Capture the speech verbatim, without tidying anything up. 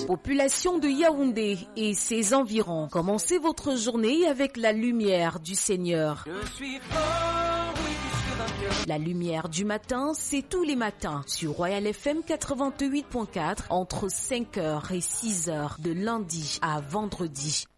Population de Yaoundé et ses environs, commencez votre journée avec la lumière du Seigneur. Je suis fort, oui, je suis vainqueur. La lumière du matin, c'est tous les matins sur Royal F M quatre-vingt-huit point quatre entre cinq heures et six heures de lundi à vendredi.